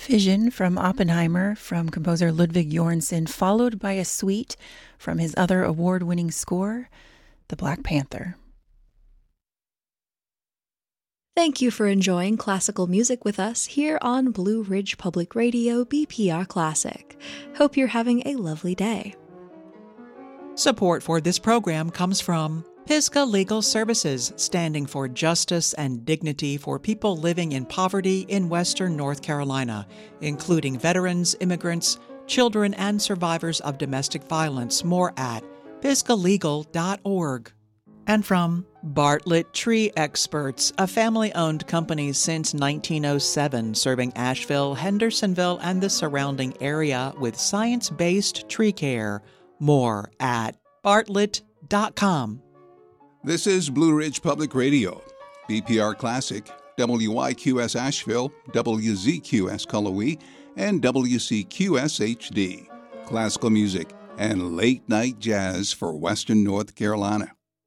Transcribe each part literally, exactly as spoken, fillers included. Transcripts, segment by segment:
Vision from Oppenheimer from composer Ludwig Göransson, followed by a suite from his other award-winning score, The Black Panther. Thank you for enjoying classical music with us here on Blue Ridge Public Radio B P R Classic. Hope you're having a lovely day. Support for this program comes from Pisgah Legal Services, standing for justice and dignity for people living in poverty in Western North Carolina, including veterans, immigrants, children, and survivors of domestic violence. More at pisgah legal dot org. And from Bartlett Tree Experts, a family-owned company since nineteen oh seven, serving Asheville, Hendersonville, and the surrounding area with science-based tree care. More at bartlett dot com. This is Blue Ridge Public Radio, B P R Classic, W Y Q S Asheville, W Z Q S Cullowhee, and W C Q S H D. Classical music and late-night jazz for Western North Carolina.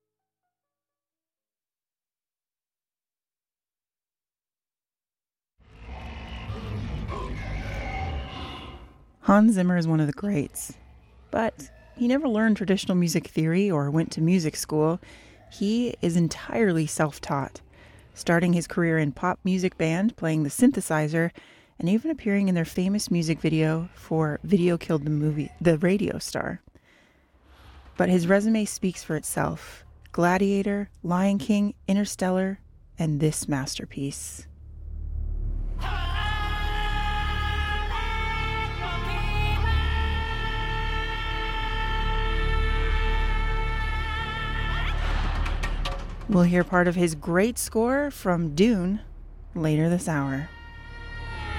Hans Zimmer is one of the greats, but he never learned traditional music theory or went to music school. He is entirely self-taught, starting his career in pop music band, playing the synthesizer, and even appearing in their famous music video for Video Killed the Movie, the radio star. But his resume speaks for itself. Gladiator, Lion King, Interstellar, and this masterpiece. We'll hear part of his great score from Dune later this hour.